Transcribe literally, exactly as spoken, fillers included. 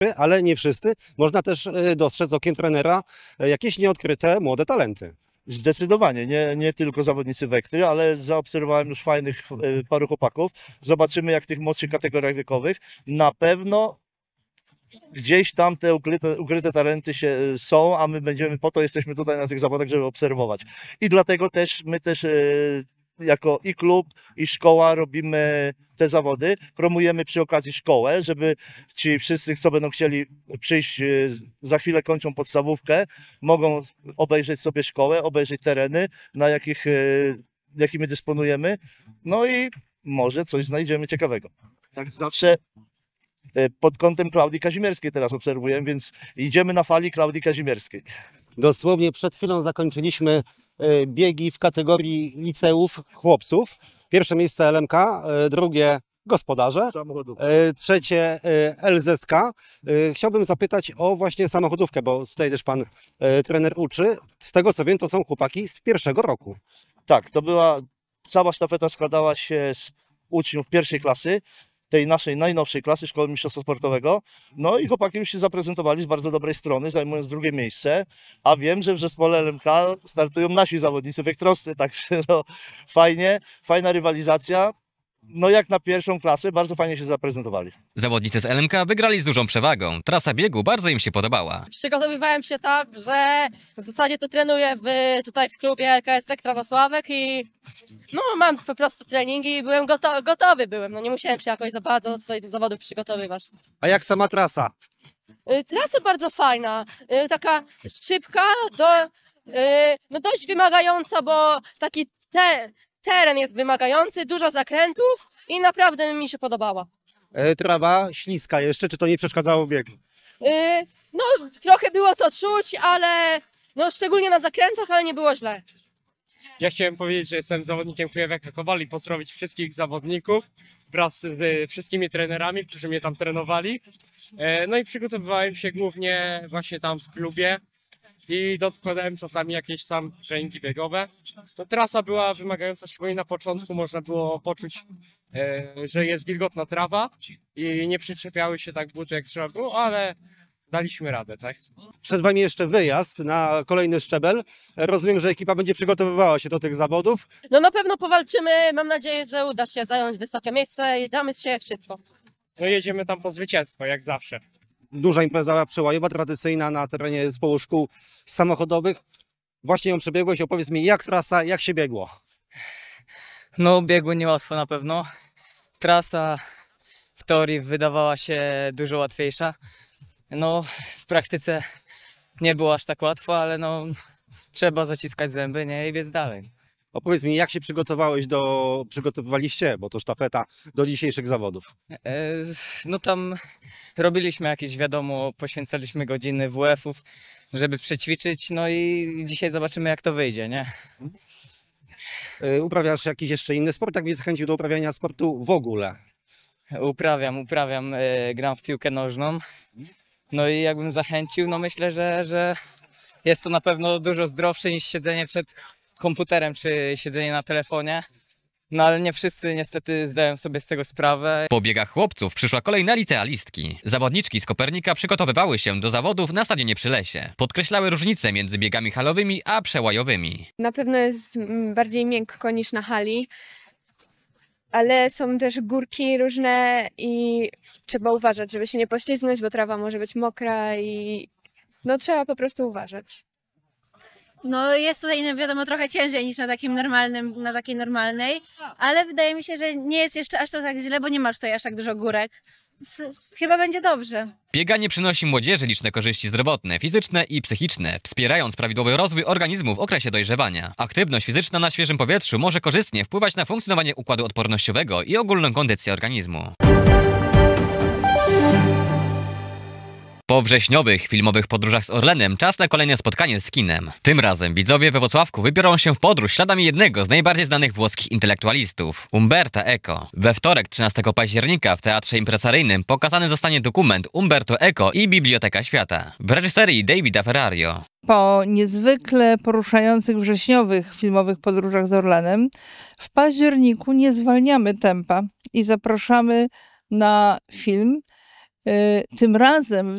ale nie wszyscy. Można też e, dostrzec okiem trenera e, jakieś nieodkryte młode talenty. Zdecydowanie, nie, nie tylko zawodnicy Wektry, ale zaobserwowałem już fajnych e, paru chłopaków. Zobaczymy, jak w tych młodszych kategoriach wiekowych. Na pewno gdzieś tam te ukryte, ukryte talenty się e, są, a my będziemy, po to jesteśmy tutaj na tych zawodach, żeby obserwować. I dlatego też my też e, jako i klub, i szkoła robimy te zawody, promujemy przy okazji szkołę, żeby ci wszyscy, co będą chcieli przyjść, za chwilę kończą podstawówkę, mogą obejrzeć sobie szkołę, obejrzeć tereny, na jakich, jakimi dysponujemy, no i może coś znajdziemy ciekawego. Tak zawsze pod kątem Klaudii Kazimierskiej teraz obserwujemy, więc idziemy na fali Klaudii Kazimierskiej. Dosłownie przed chwilą zakończyliśmy e, biegi w kategorii liceów chłopców. Pierwsze miejsce L M K, e, drugie gospodarze, e, trzecie e, L Z K. E, chciałbym zapytać o właśnie samochodówkę, bo tutaj też pan e, trener uczy. Z tego co wiem, to są chłopaki z pierwszego roku. Tak, to była, cała sztafeta składała się z uczniów pierwszej klasy, tej naszej najnowszej klasy Szkoły Mistrzostwa Sportowego. No i chłopaki już się zaprezentowali z bardzo dobrej strony, zajmując drugie miejsce, a wiem, że w zespole L M K startują nasi zawodnicy wektrowscy, także no, fajnie, fajna rywalizacja. No jak na pierwszą klasę, bardzo fajnie się zaprezentowali. Zawodnicy z L M K wygrali z dużą przewagą. Trasa biegu bardzo im się podobała. Przygotowywałem się tak, że w zasadzie to trenuję w, tutaj w klubie L K S Wektra Włocławek i no mam po prostu treningi i byłem gotowy, gotowy byłem, no nie musiałem się jakoś za bardzo tutaj do zawodów przygotowywać. A jak sama trasa? Y, Trasa bardzo fajna, y, taka szybka, do, y, no dość wymagająca, bo taki te, teren jest wymagający, dużo zakrętów i naprawdę mi się podobała. E, trawa śliska jeszcze, czy to nie przeszkadzało w biegu? Y, No trochę było to czuć, ale no szczególnie na zakrętach, ale nie było źle. Ja chciałem powiedzieć, że jestem zawodnikiem Krajówek Kowal i pozdrowić wszystkich zawodników wraz z wszystkimi trenerami, którzy mnie tam trenowali. No i przygotowywałem się głównie właśnie tam w klubie i dokładałem czasami jakieś tam treningi biegowe. To trasa była wymagająca, szczególnie na początku można było poczuć, że jest wilgotna trawa i nie przyczepiały się tak buty jak trzeba było, ale daliśmy radę, tak? Przed wami jeszcze wyjazd na kolejny szczebel. Rozumiem, że ekipa będzie przygotowywała się do tych zawodów. No na pewno powalczymy, mam nadzieję, że uda się zająć wysokie miejsce i damy się wszystko. No jedziemy tam po zwycięstwo, jak zawsze. Duża impreza przełajowa, tradycyjna na terenie zespołu szkół samochodowych. Właśnie ją przebiegłeś, opowiedz mi, jak trasa, jak się biegło? No biegło niełatwo na pewno. Trasa w teorii wydawała się dużo łatwiejsza. No w praktyce nie było aż tak łatwo, ale no trzeba zaciskać zęby, nie, i biec dalej. Opowiedz mi, jak się przygotowałeś do, przygotowywaliście, bo to sztafeta, do dzisiejszych zawodów? E, no tam robiliśmy jakieś, wiadomo, poświęcaliśmy godziny W F-ów, żeby przećwiczyć, no i dzisiaj zobaczymy, jak to wyjdzie, nie? Yy, uprawiasz jakiś jeszcze inny sport? Jak mnie zachęcił do uprawiania sportu w ogóle? Uprawiam, uprawiam, e, gram w piłkę nożną. No i jakbym zachęcił, no myślę, że, że jest to na pewno dużo zdrowsze niż siedzenie przed komputerem czy siedzenie na telefonie. No ale nie wszyscy niestety zdają sobie z tego sprawę. Po biegach chłopców przyszła kolej na licealistki. Zawodniczki z Kopernika przygotowywały się do zawodów na stadionie przy Lesie. Podkreślały różnice między biegami halowymi a przełajowymi. Na pewno jest bardziej miękko niż na hali, ale są też górki różne i trzeba uważać, żeby się nie poślizgnąć, bo trawa może być mokra i no trzeba po prostu uważać. No jest tutaj wiadomo trochę ciężej niż na takim normalnym, na takiej normalnej, ale wydaje mi się, że nie jest jeszcze aż to tak źle, bo nie masz tutaj aż tak dużo górek. Chyba będzie dobrze. Bieganie przynosi młodzieży liczne korzyści zdrowotne, fizyczne i psychiczne, wspierając prawidłowy rozwój organizmu w okresie dojrzewania. Aktywność fizyczna na świeżym powietrzu może korzystnie wpływać na funkcjonowanie układu odpornościowego i ogólną kondycję organizmu. Po wrześniowych filmowych podróżach z Orlenem czas na kolejne spotkanie z kinem. Tym razem widzowie we Włocławku wybiorą się w podróż śladami jednego z najbardziej znanych włoskich intelektualistów, Umberta Eco. We wtorek trzynastego października w Teatrze Impresaryjnym pokazany zostanie dokument Umberto Eco i Biblioteka Świata w reżyserii Davida Ferrario. Po niezwykle poruszających wrześniowych filmowych podróżach z Orlenem w październiku nie zwalniamy tempa i zapraszamy na film Tym razem